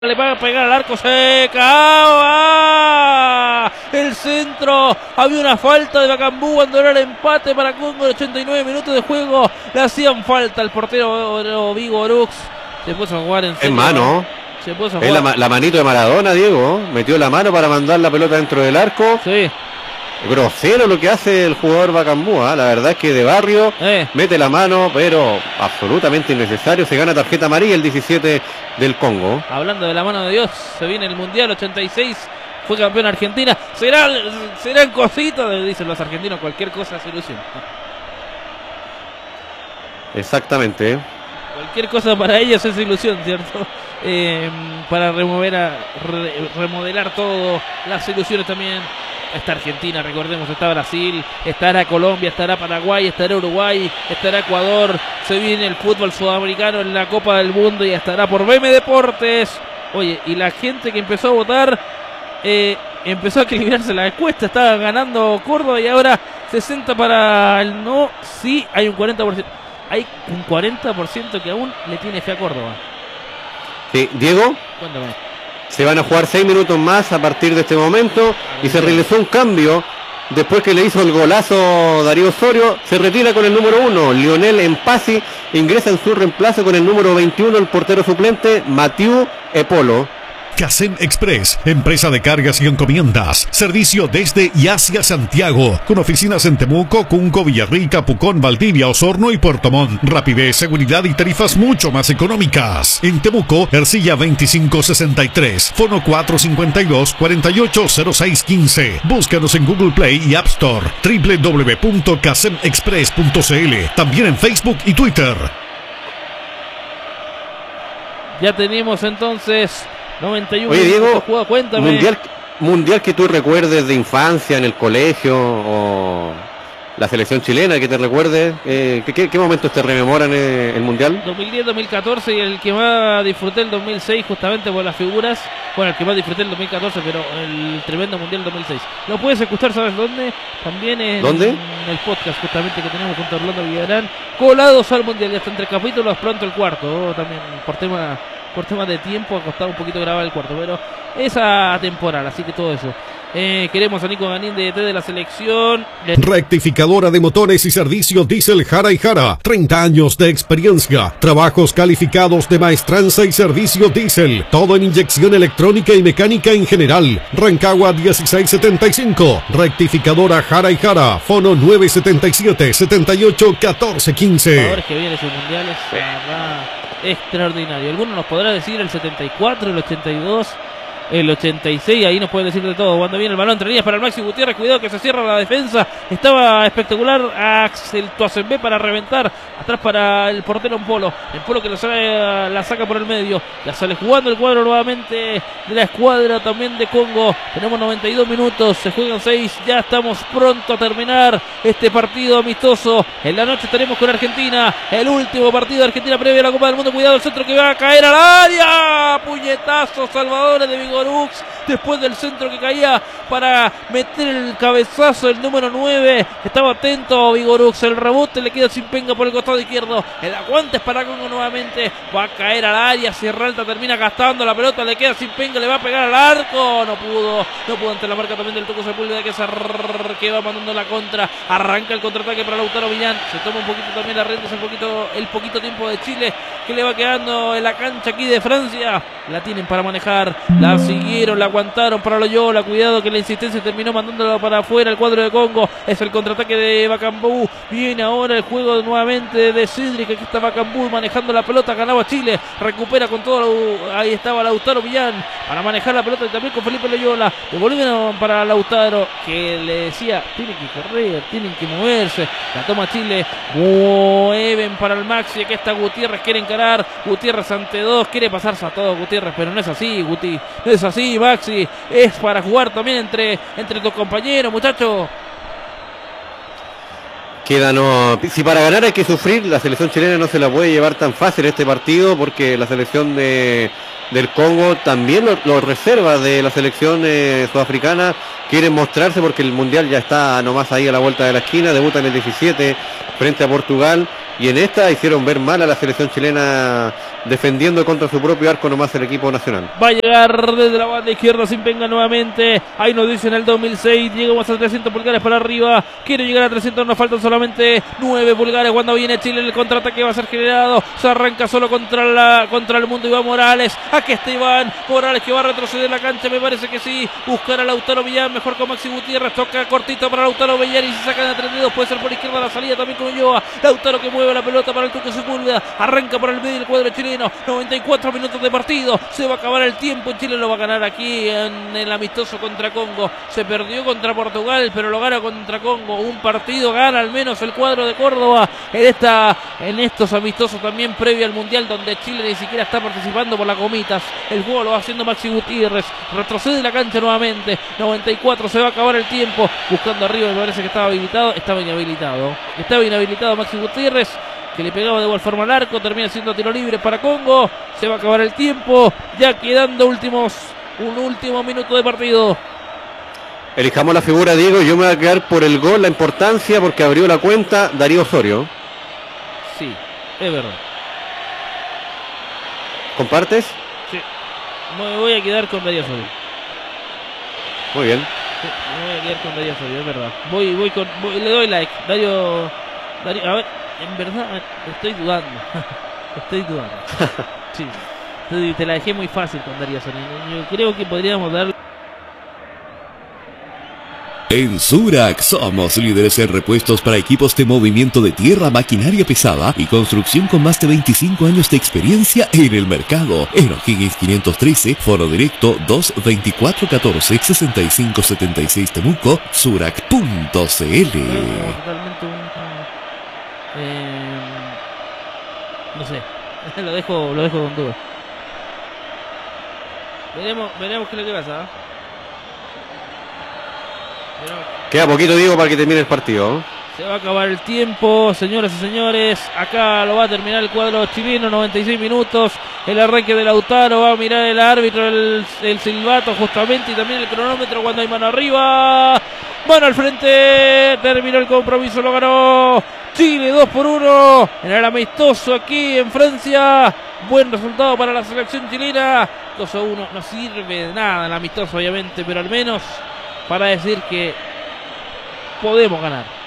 Le va a pegar al arco, se acaba el centro. Había una falta de Bakambu cuando era el empate para Congo. 89 minutos de juego. Le hacían falta al portero Vigo Orux. Se puso a jugar en serio. En mano. Se puso a jugar. Es la manito de Maradona, Diego. Metió la mano para mandar la pelota dentro del arco. Sí. Grosero lo que hace el jugador Bakambu, ¿eh? La verdad es que de barrio mete la mano, pero absolutamente innecesario. Se gana tarjeta amarilla el 17 del Congo. Hablando de la mano de Dios, se viene el Mundial 86. Fue campeón Argentina. Serán cositas, dicen los argentinos. Cualquier cosa es ilusión. Exactamente. Cualquier cosa para ellos es ilusión, ¿cierto? Para remodelar todo, las ilusiones también. Está Argentina, recordemos, está Brasil, estará Colombia, estará Paraguay, estará Uruguay, estará Ecuador. Se viene el fútbol sudamericano en la Copa del Mundo y estará por BM Deportes. Oye, y la gente que empezó a votar empezó a equilibrarse la encuesta. Estaba ganando Córdoba y ahora 60 para el no. Sí, hay un 40%. Hay un 40% que aún le tiene fe a Córdoba. Sí, Diego. Cuéntame. Se van a jugar 6 minutos más a partir de este momento y se realizó un cambio después que le hizo el golazo Darío Osorio. Se retira con el número 1, Lionel Empasi, ingresa en su reemplazo con el número 21, el portero suplente, Mathieu Epolo. Casem Express, empresa de cargas y encomiendas, servicio desde y hacia Santiago, con oficinas en Temuco, Cunco, Villarrica, Pucón, Valdivia, Osorno y Puerto Montt. Rapidez, seguridad y tarifas mucho más económicas. En Temuco, Ercilla 2563, Fono 452-480615. Búscanos en Google Play y App Store, www.casemexpress.cl, también en Facebook y Twitter. Ya tenemos entonces 91 Oye, Diego, jugado, cuéntame. Mundial que tú recuerdes de infancia en el colegio o la selección chilena que te recuerdes. ¿Qué momentos te rememoran el Mundial? 2010, 2014 y el que más disfruté el 2006 justamente por las figuras. Bueno, el que más disfruté el 2014, pero el tremendo Mundial 2006. Lo puedes escuchar, ¿sabes dónde? También en el podcast justamente que tenemos junto a Orlando Villarán. Colados al Mundial, ya está entre capítulos, pronto el cuarto. También por tema de tiempo ha costado un poquito grabar el cuarto, pero esa temporada, así que todo eso. Queremos a Nico Ganín de la selección. Rectificadora de motores y servicio diésel Jara y Jara. 30 años de experiencia. Trabajos calificados de maestranza y servicio diésel. Todo en inyección electrónica y mecánica en general. Rancagua 1675. Rectificadora Jara y Jara. Fono 977-78-1415. Jugadores que vienen sus mundiales. Extraordinario. Algunos nos podrá decir el 74, el 82, el 86, ahí nos puede decir de todo. Cuando viene el balón entre líneas para el Maxi Gutiérrez, cuidado que se cierra la defensa. Estaba espectacular Axel Tuazembe para reventar. Atrás para el portero Polo. El Polo que la saca por el medio. Ya sale jugando el cuadro nuevamente de la escuadra también de Congo. Tenemos 92 minutos, se juegan 6. Ya estamos pronto a terminar este partido amistoso. En la noche estaremos con Argentina. El último partido de Argentina previo a la Copa del Mundo. Cuidado el centro que va a caer al área. Puñetazo Salvadores de Vigo Orux. Después del centro que caía para meter el cabezazo el número 9. Estaba atento Vigo Orux. El rebote le queda sin penga por el costado izquierdo. El aguante es para Congo nuevamente. Va a caer al área. Sierra Alta termina gastando la pelota. Le queda sin penga. Le va a pegar al arco. No pudo ante la marca también del Tuco Sepúlveda que va mandando la contra. Arranca el contraataque para Lautaro Millán. Se toma un poquito también las riendas. El poquito tiempo de Chile que le va quedando en la cancha aquí de Francia. La tienen para manejar. La siguieron, la aguantaron para Loyola. Cuidado que la insistencia terminó mandándolo para afuera el cuadro de Congo. Es el contraataque de Bakambu. Viene ahora el juego nuevamente de Cedric. Aquí está Bakambu manejando la pelota. Ganaba Chile. Recupera con todo. Ahí estaba Lautaro Millán para manejar la pelota y también con Felipe Loyola. Devolvieron para Lautaro que le decía: tienen que correr, tienen que moverse. La toma Chile. Mueven para el Maxi. Aquí está Gutiérrez. Quiere encarar. Gutiérrez ante dos. Quiere pasarse a todo Gutiérrez, pero no es así, Guti. No es así, Maxi. Es para jugar también entre tus compañeros, muchachos. Si para ganar hay que sufrir, la selección chilena no se la puede llevar tan fácil este partido, porque la selección del Congo también lo reserva de la selección sudafricana. Quieren mostrarse porque el Mundial ya está nomás ahí a la vuelta de la esquina. Debutan el 17 frente a Portugal y en esta hicieron ver mal a la selección chilena defendiendo contra su propio arco nomás el equipo nacional. Va a llegar desde la banda izquierda Simpenga nuevamente. Ahí nos dice en el 2006, llegamos a 300 pulgares para arriba. Quiere llegar a 300, nos faltan solamente 9 pulgares. Cuando viene Chile, el contraataque va a ser generado. Se arranca solo contra el mundo Iván Morales. Aquí está Iván Morales que va a retroceder la cancha, me parece que sí. Buscar a Lautaro Villar, mejor con Maxi Gutiérrez. Toca cortito para Lautaro Villar y se saca de 32. Puede ser por izquierda la salida también con Ulloa. Lautaro que mueve la pelota para el Tuque Sepúlveda. Arranca por el medio del cuadro chileno. 94 minutos de partido. Se va a acabar el tiempo. Chile lo va a ganar aquí en el amistoso contra Congo. Se perdió contra Portugal, pero lo gana contra Congo. Un partido gana al menos el cuadro de Córdoba en estos amistosos también previo al Mundial, donde Chile ni siquiera está participando por las gomitas. El juego lo va haciendo Maxi Gutiérrez. Retrocede la cancha nuevamente. 94, se va a acabar el tiempo. Buscando arriba, me parece que estaba habilitado. Estaba inhabilitado Maxi Gutiérrez, que le pegaba de igual forma al arco. Termina siendo tiro libre para Congo. Se va a acabar el tiempo, ya quedando un último minuto de partido. Elijamos la figura, Diego. Yo me voy a quedar por el gol, la importancia, porque abrió la cuenta Darío Osorio. Sí, es verdad. ¿Compartes? Sí, me voy a quedar con Darío Osorio. Muy bien. Sí, me voy a quedar con Darío Osorio, es verdad. Le doy like. Darío, a ver, en verdad estoy dudando. Sí, te la dejé muy fácil con Darío Osorio. Yo creo que podríamos darle. En Surac somos líderes en repuestos para equipos de movimiento de tierra, maquinaria pesada y construcción con más de 25 años de experiencia en el mercado. En O'Higgins 513, Foro Directo 22414-6576 Temuco, Surac.cl. No sé, lo dejo con duda. Veremos qué es lo que pasa. Queda poquito, Diego, para que termine el partido. Se va a acabar el tiempo, señoras y señores. Acá lo va a terminar el cuadro chileno, 96 minutos. El arranque de Lautaro, va a mirar el árbitro, el silbato justamente, y también el cronómetro cuando hay mano arriba. Mano al frente, terminó el compromiso, lo ganó Chile 2-1 en el amistoso aquí en Francia. Buen resultado para la selección chilena. 2-1, no sirve de nada el amistoso obviamente, pero al menos para decir que podemos ganar.